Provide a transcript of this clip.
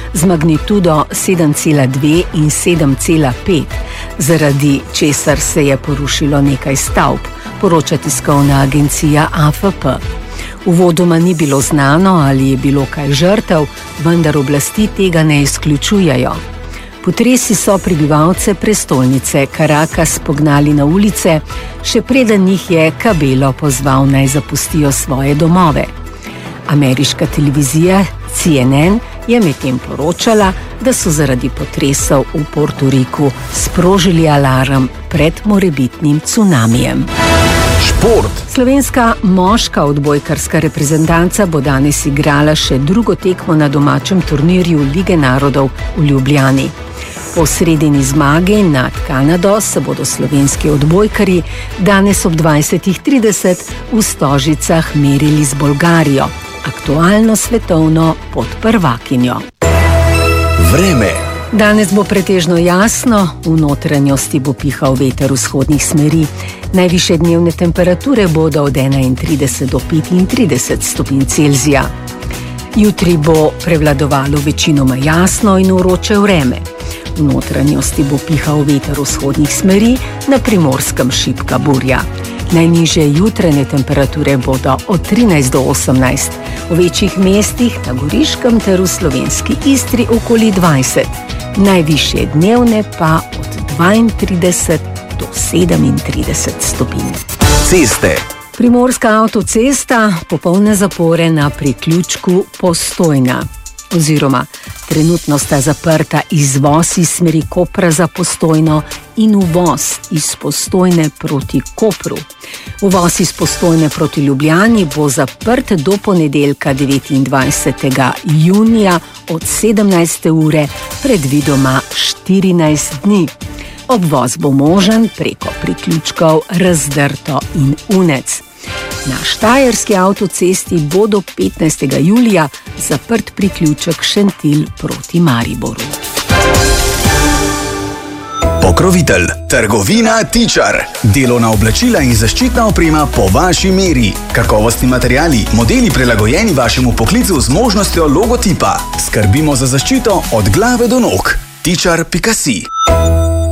z magnitudo 7,2 in 7,5, zaradi česar se je porušilo nekaj stavb, poroča tiskovna agencija AFP. Uvodoma ni bilo znano, ali je bilo kaj žrtev, vendar oblasti tega ne izključujejo. Potresi so prebivalce prestolnice Caracas pognali na ulice, še preden jih je Cabello pozval naj zapustijo svoje domove. Ameriška televizija CNN je medtem poročala, da so zaradi potresov v Portoriku sprožili alarm pred morebitnim cunamijem. Šport. Slovenska moška odbojkarska reprezentanca bo danes igrala še drugo tekmo na domačem turnirju Lige narodov v Ljubljani. Po sredini zmagi nad Kanado se bodo slovenski odbojkarji danes ob 20:30 v Stožicah merili z Bolgarijo, aktualno svetovno podprvakinjo. Vreme. Danes bo pretežno jasno, v notranjosti bo pihal veter vzhodnih smeri. Najvišje dnevne temperature bodo od 31 do 35 stopinj Celzija. Jutri bo prevladovalo večinoma jasno in vroče vreme. V notranjosti bo pihal veter vzhodnih smeri, na Primorskem šibka burja. Najnižje jutranje temperature bodo od 13 do 18, v večjih mestih na Goriškem ter v slovenski Istri okoli 20. Najvišje dnevne pa od 32 do 37 stopinj. Ceste. Primorska avtocesta, popolne zapore na priključku Postojna. Oziroma, trenutno sta zaprta izvoz iz smeri Kopra za Postojno in uvoz iz Postojne proti Kopru. Uvoz iz Postojne proti Ljubljani bo zaprt do ponedeljka 29. junija od 17. ure, predvidoma 14 dni. Obvoz bo možen preko priključkov Razdrto in Unec. Na štajerski avtocesti bo do 15. julija zaprt priključek Šentilj proti Mariboru. Pokrovitelj. Trgovina Tičar. Delovna oblačila in zaščitna oprema po vaši meri. Kakovostni materiali, modeli prilagojeni vašemu poklicu z možnostjo logotipa. Skrbimo za zaščito od glave do nog. Tičar.si